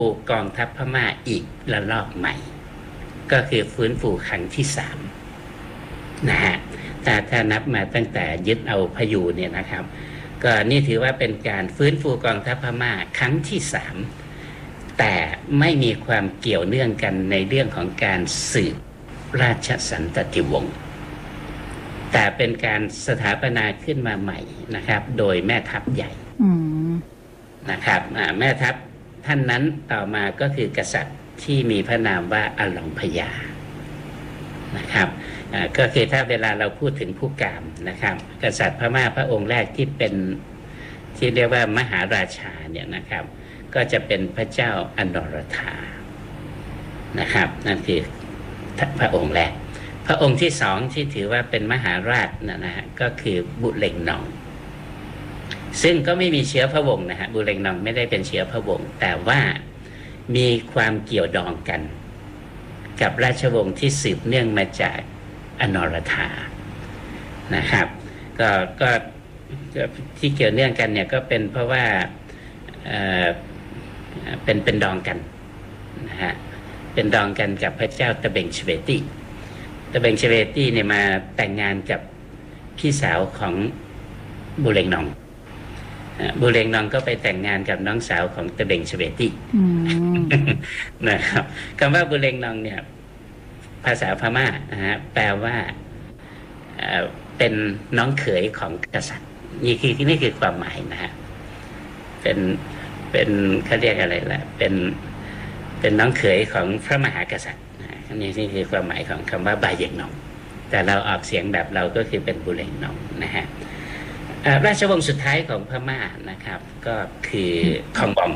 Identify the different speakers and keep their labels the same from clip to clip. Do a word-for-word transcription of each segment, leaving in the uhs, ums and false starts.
Speaker 1: กองทัพพม่าอีกระลอกใหม่ ก็คือฟื้นฟูครั้งที่สามนะฮะถ้าถ้านับมาตั้งแต่ยึดเอาพยูเนี่ยนะครับก็นี่ถือว่าเป็นการฟื้นฟูกองทัพพม่าครั้งที่สามแต่ไม่มีความเกี่ยวเนื่องกันในเรื่องของการสืบราชสันตติวงศ์แต่เป็นการสถาปนาขึ้นมาใหม่นะครับโดยแม่ทัพใหญ่นะครับแม่ทัพท่านนั้นต่อมาก็คือกษัตริย์ที่มีพระนามว่าอลองพญานะครับก็คือถ้าเวลาเราพูดถึงผู้กามนะครับกษัตริย์พม่าพระองค์แรกที่เป็นที่เรียกว่ามหาราชาเนี่ยนะครับก็จะเป็นพระเจ้าอนรธานะครับนั่นคือพระองค์แรกพระองค์ที่สองที่ถือว่าเป็นมหาราชนะนะฮะก็คือบุเรงนองซึ่งก็ไม่มีเชื้อพระวงศ์นะฮะบุเรงนองไม่ได้เป็นเชื้อพระวงศ์แต่ว่ามีความเกี่ยวดองกันกับราชวงศ์ที่สืบเนื่องมาจากอนรธานะครับก็ก็ที่เกี่ยวเนื่องกันเนี่ยก็เป็นเพราะว่าเอ่อเป็นเป็นดองกันนะฮะเป็นดองกันกับพระเจ้าตะเบงเชเวตีตะเบงเชเวตีเนี่ยมาแต่งงานกับพี่สาวของบุเรงนองบุเรงนองก็ไปแต่งงานกับน้องสาวของตะเบงเชเวตีนะครับคำว่าบุเรงนองเนี่ยภาษาพม่านะฮะแปลว่าเป็นน้องเขยของกษัตริย์นี่คือนี่คือความหมายนะฮะเป็นเป็นเขาเรียกอะไรล่ะเป็นเป็นน้องเขยของพระมหากษัตริย์นี่นี่คือความหมายของคำว่าบาเยกนองแต่เราออกเสียงแบบเราก็คือเป็นบุเรงนองนะฮะราชวงศ์สุดท้ายของพม่านะครับก็คือคองบอง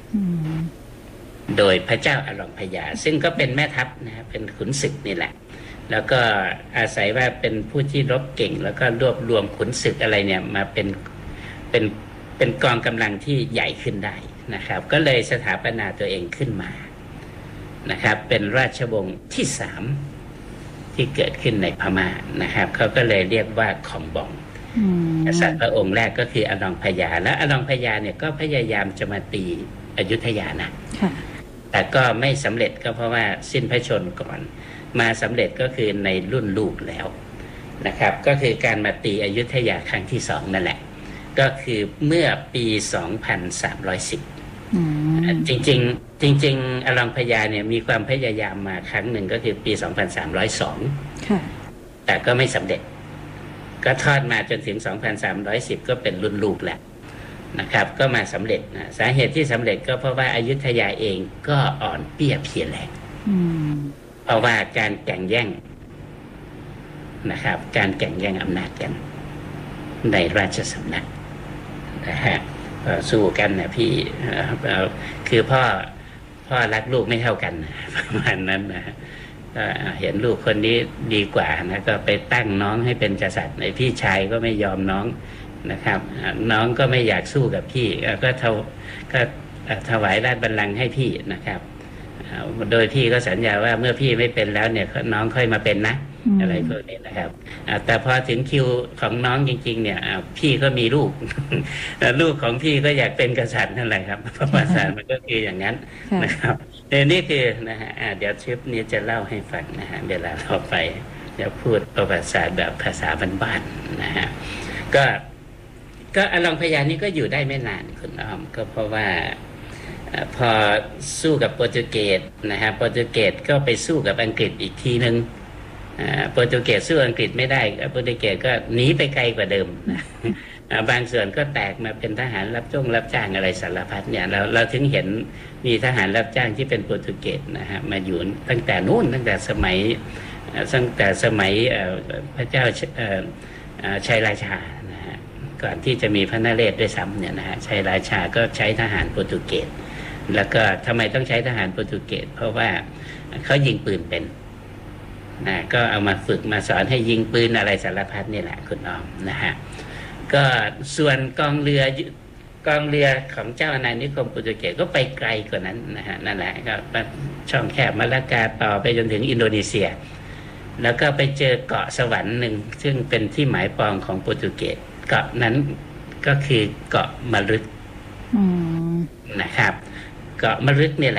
Speaker 1: โดยพระเจ้าอลองพญาซึ่งก็เป็นแม่ทัพนะฮะเป็นขุนศึกนี่แหละแล้วก็อาศัยว่าเป็นผู้ที่รบเก่งแล้วก็รวบรวมขุนศึกอะไรเนี่ยมาเป็นเป็นเป็นกองกำลังที่ใหญ่ขึ้นได้นะครับก็เลยสถาปนาตัวเองขึ้นมานะครับเป็นราชวงศ์ที่สามที่เกิดขึ้นในพม่านะครับเขาก็เลยเรียกว่าคองบองกษัตริย์พระองค์แรกก็คืออลองพญาและอลองพญาเนี่ยก็พยายามจะมาตีอยุธยานะแต่ก็ไม่สำเร็จก็เพราะว่าสิ้นพระชนม์ก่อนมาสำเร็จก็คือในรุ่นลูกแล้วนะครับก็คือการมาตีอยุธยาครั้งที่สองนั่นแหละก็คือเมื่อปีสองพันสามร้อยสิบจริงๆจริงๆอลองพญาเนี่ยมีความพยายามมาครั้งหนึ่งก็คือปีสองพันสามร้อยสองแต่ก็ไม่สำเร็จก็ทอดมาจนถึงสองพันสามร้อยสิบก็เป็นรุ่นลูกแล้วนะครับก็มาสำเร็จนะสาเหตุที่สำเร็จก็เพราะว่าอยุธยาเองก็อ่อนเปี้ยเพียแรงเพราะว่าการแข่งแย่งนะครับการแข่งแย่งอำนาจกันในราชสำนักนะฮะสู้กันนะพี่คือพ่อพ่อรักลูกไม่เท่ากันประมาณนั้นนะก็เห็นลูกคนนี้ดีกว่านะก็ไปตั้งน้องให้เป็นกษัตริย์ในพี่ชายก็ไม่ยอมน้องนะครับน้องก็ไม่อยากสู้กับพี่ก็เท่าก็ถวายราชบัลลังก์ให้พี่นะครับโดยพี่ก็สัญญาว่าเมื่อพี่ไม่เป็นแล้วเนี่ยน้องค่อยมาเป็นนะอะไรพวกนี้นะครับแต่พอถึงคิวของน้องจริงๆเนี่ยพี่ก็มีลูกลูกของพี่ก็อยากเป็นกษัตริย์นั่นแหละครับประวัติศาสตร์มันก็คืออย่างนั้นนะครับนี่คือนะฮะเดี๋ยวทริปนี้จะเล่าให้ฟังนะฮะเวลาเราไปเดี๋ยวพูดประวัติศาสตร์แบบภาษาบ้านๆนะฮะก็ก็อลองพญานี่ก็อยู่ได้ไม่นานคุณอ้อมก็เพราะว่าพอสู้กับโปรตุเกสนะฮะโปรตุเกสก็ไปสู้กับอังกฤษอีกทีนึงโปรตุเกสสู้อังกฤษไม่ได้โปรตุเกสก็หนีไปไกลกว่าเดิมบางส่วนก็แตกมาเป็นทหารรับจ้างรับจ้างอะไรสารพัดเนี่ยเราเราถึงเห็นมีทหารรับจ้างที่เป็นโปรตุเกสนะฮะมาอยู่ตั้งแต่นู้นตั้งแต่สมัยตั้งแต่สมัยพระเจ้าชัยราชานะฮะก่อนที่จะมีพระนเรศด้วยซ้ำเนี่ยนะฮะชัยราชาก็ใช้ทหารโปรตุเกสแล้วก็ทำไมต้องใช้ทหารโปรตุเกสเพราะว่าเขายิงปืนเป็นนะก็เอามาฝึกมาสอนให้ยิงปืนอะไรสารพัดนี่แหละคุณอ้อมนะฮะก็ส่วนกองเรือกองเรือของเจ้าอาณานิคมโปรตุเกสก็ไปไกลกว่านั้นนะฮะนั่นแหละก็ช่องแคบมาลากาต่อไปจนถึงอินโดนีเซียแล้วก็ไปเจอเกาะสวรรค์หนึ่งซึ่งเป็นที่หมายปองของโปรตุเกสเกาะนั้นก็คือเกาะมะรึกนะครับเกาะมะรึกเนี่ยแหละ